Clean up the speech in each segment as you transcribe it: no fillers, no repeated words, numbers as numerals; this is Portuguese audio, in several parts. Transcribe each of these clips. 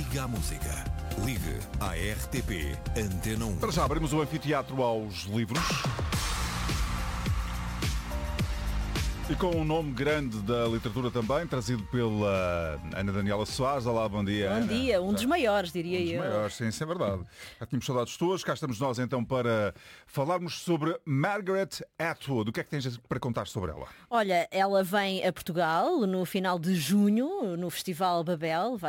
Liga à música. Ligue à RTP Antena 1. Para já abrimos o anfiteatro aos livros. E com um nome grande da literatura também, trazido pela Ana Daniela Soares. Olá, bom dia, Ana. Bom dia, um dos maiores, diria Um dos maiores, sim, isso é verdade. Já tínhamos saudades tuas, cá estamos nós então para falarmos sobre Margaret Atwood. O que é que tens para contar sobre ela? Olha, ela vem a Portugal no final de junho, no Festival Babel,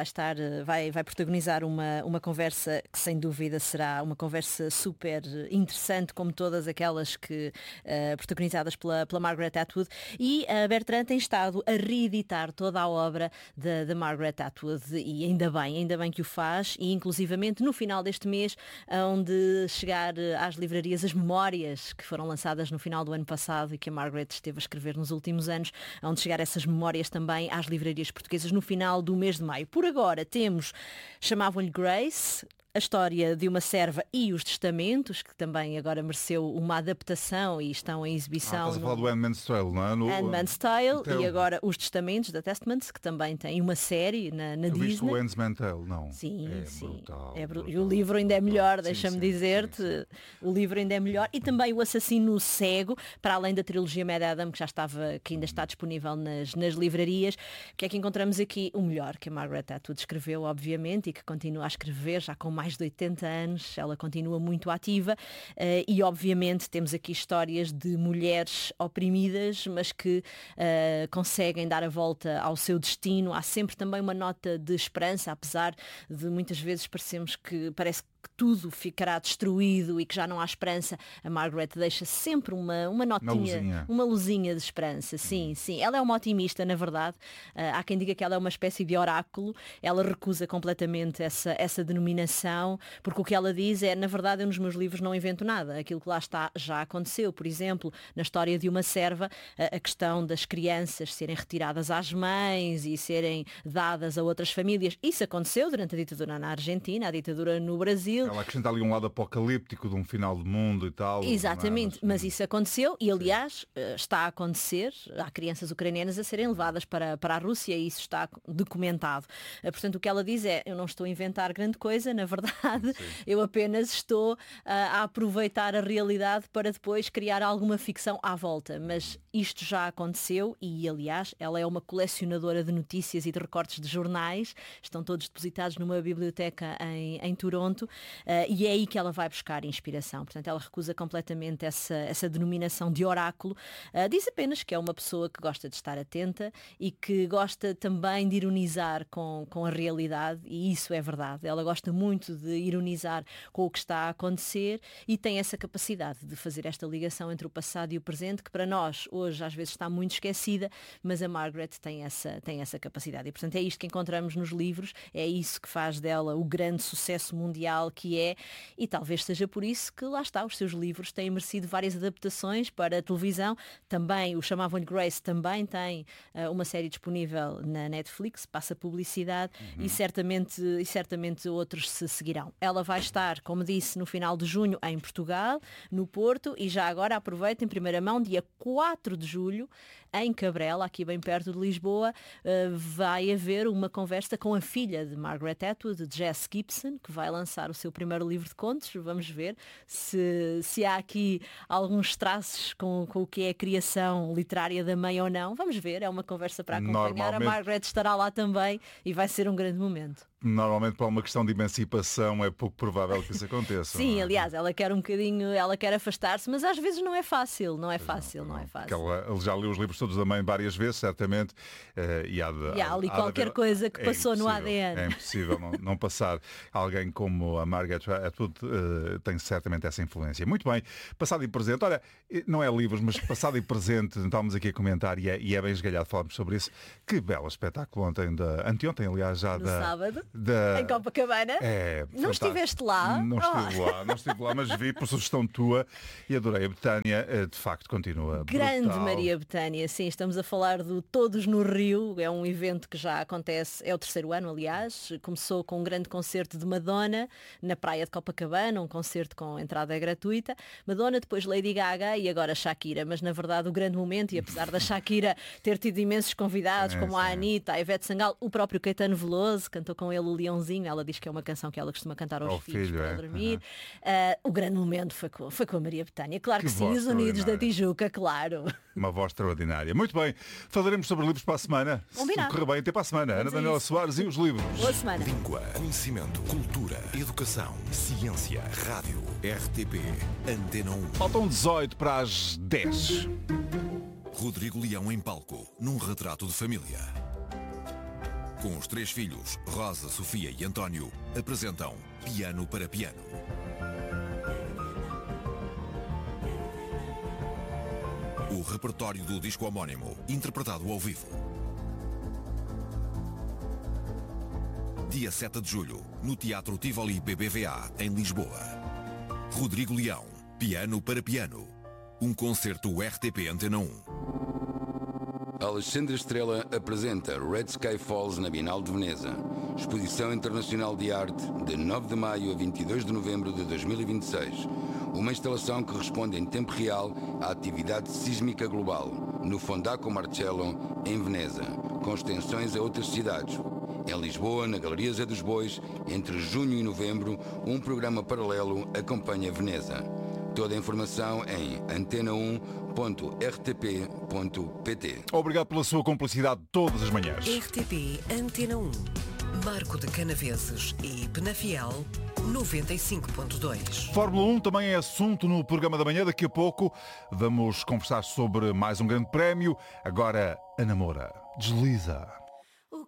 vai protagonizar uma conversa que sem dúvida será uma conversa super interessante, como todas aquelas que protagonizadas pela Margaret Atwood. E a Bertrand tem estado a reeditar toda a obra da Margaret Atwood e ainda bem que o faz, e inclusivamente no final deste mês onde chegar às livrarias as memórias que foram lançadas no final do ano passado e que a Margaret esteve a escrever nos últimos anos, onde chegar essas memórias também às livrarias portuguesas no final do mês de maio. Por agora temos Chamavam-lhe Grace, a história de uma serva e os testamentos, que também agora mereceu uma adaptação e estão em exibição. Estás a falar do Handmaid's Tale, não é? Handmaid's Tale e agora os testamentos da Testaments, que também tem uma série na Disney. Viste o Handmaid's Tale, não? Sim, sim. Brutal, e o livro ainda é melhor, deixa-me sim, dizer-te. sim. O livro ainda é melhor. E também o Assassino Cego, para além da trilogia Mad Adam, que ainda está disponível nas livrarias. O que é que encontramos aqui? O melhor que a Margaret Atwood escreveu, obviamente, e que continua a escrever já com mais de 80 anos, ela continua muito ativa, e obviamente temos aqui histórias de mulheres oprimidas, mas que conseguem dar a volta ao seu destino. Há sempre também uma nota de esperança, apesar de muitas vezes parece que tudo ficará destruído e que já não há esperança. A Margaret deixa sempre uma notinha, uma luzinha de esperança. Sim. Ela é uma otimista, na verdade. Há quem diga que ela é uma espécie de oráculo. Ela recusa completamente essa denominação, porque o que ela diz é, na verdade, eu nos meus livros não invento nada. Aquilo que lá está já aconteceu. Por exemplo, na história de uma serva, a questão das crianças serem retiradas às mães e serem dadas a outras famílias. Isso aconteceu durante a ditadura na Argentina, a ditadura no Brasil. Ela acrescenta ali um lado apocalíptico de um final do mundo e tal. Exatamente, mas isso aconteceu e, aliás, está a acontecer. Há crianças ucranianas a serem levadas para a Rússia e isso está documentado. Portanto, o que ela diz é, eu não estou a inventar grande coisa, na verdade, eu apenas estou a aproveitar a realidade para depois criar alguma ficção à volta. Mas isto já aconteceu e, aliás, ela é uma colecionadora de notícias e de recortes de jornais. Estão todos depositados numa biblioteca em Toronto. E é aí que ela vai buscar inspiração. Portanto, ela recusa completamente essa denominação de oráculo. Diz apenas que é uma pessoa que gosta de estar atenta e que gosta também de ironizar com a realidade, e isso é verdade. Ela gosta muito de ironizar com o que está a acontecer e tem essa capacidade de fazer esta ligação entre o passado e o presente, que para nós hoje às vezes está muito esquecida, mas a Margaret tem essa capacidade. E, portanto, é isto que encontramos nos livros, é isso que faz dela o grande sucesso mundial que é, e talvez seja por isso que lá está, os seus livros têm merecido várias adaptações para a televisão. Também o Chamavam-lhe Grace também tem uma série disponível na Netflix, passa publicidade, e certamente outros se seguirão. Ela vai estar, como disse, no final de junho em Portugal, no Porto, e já agora aproveito em primeira mão, dia 4 de julho, em Cabrela, aqui bem perto de Lisboa, vai haver uma conversa com a filha de Margaret Atwood, de Jess Gibson, que vai lançar o seu primeiro livro de contos. Vamos ver se há aqui alguns traços com o que é a criação literária da mãe ou não. Vamos ver, é uma conversa para acompanhar. A Margaret estará lá também e vai ser um grande momento. Normalmente, para uma questão de emancipação, é pouco provável que isso aconteça. Sim, aliás, ela quer afastar-se, mas às vezes não é fácil. Não é fácil. Porque ela já leu os livros todos da mãe várias vezes, certamente, e há ali qualquer coisa que passou no ADN. É impossível não passar. Alguém como a Margaret Atwood tem certamente essa influência. Muito bem, passado e presente. Olha, não é livros, mas passado e presente, estávamos aqui a comentar, e é bem esgalhado falarmos sobre isso. Que belo espetáculo anteontem, aliás, já no sábado. Em Copacabana. Não estiveste lá? Não estive lá, mas vi por sugestão tua e adorei. A Betânia, de facto, continua grande brutal. Maria Betânia, sim, estamos a falar do Todos no Rio, é um evento que já acontece, é o terceiro ano, aliás, começou com um grande concerto de Madonna na praia de Copacabana, um concerto com entrada gratuita, Madonna, depois Lady Gaga e agora Shakira, mas na verdade o grande momento, e apesar da Shakira ter tido imensos convidados, como a Anitta, a Ivete Sangalo, o próprio Caetano Veloso cantou com ele ele o Leãozinho, ela diz que é uma canção que ela costuma cantar aos Ao filhos filho, para é? dormir. O grande momento foi com a Maria Bethânia. Claro que sim, voz os Unidos da extraordinária. Tijuca, claro. Uma voz extraordinária. Muito bem, falaremos sobre livros para a semana. Combinado. Se correr bem, até para a semana. Ana Vamos a Daniela isso. Soares e os livros. Boa semana. Língua, conhecimento, cultura, educação, ciência, rádio, RTP, Antena 1. Faltam 18 para as 10. Rodrigo Leão em palco, num retrato de família. Com os 3 filhos, Rosa, Sofia e António, apresentam Piano para Piano. O repertório do disco homónimo, interpretado ao vivo. Dia 7 de julho, no Teatro Tivoli BBVA, em Lisboa. Rodrigo Leão, Piano para Piano. Um concerto RTP Antena 1. Alexandre Estrela apresenta Red Sky Falls na Bienal de Veneza. Exposição Internacional de Arte, de 9 de maio a 22 de novembro de 2026. Uma instalação que responde em tempo real à atividade sísmica global, no Fondaco Marcello, em Veneza, com extensões a outras cidades. Em Lisboa, na Galeria Zé dos Bois, entre junho e novembro, um programa paralelo acompanha Veneza. Toda a informação em antena1.rtp.pt. Obrigado pela sua cumplicidade todas as manhãs. RTP Antena 1, Marco de Canaveses e Penafiel 95.2. Fórmula 1 também é assunto no programa da manhã. Daqui a pouco vamos conversar sobre mais um grande prémio. Agora, a namora. Desliza.